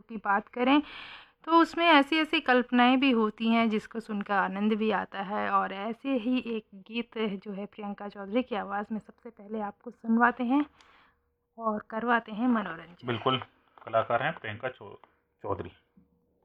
की बात करें तो उसमें ऐसी-ऐसी कल्पनाएँ भी होती हैं जिसको सुनकर आनंद भी आता है। और ऐसे ही एक गीत जो है प्रियंका चौधरी की आवाज़ में सबसे पहले आपको सुनवाते हैं और करवाते हैं मनोरंजन। बिल्कुल, कलाकार हैं प्रियंका चौधरी।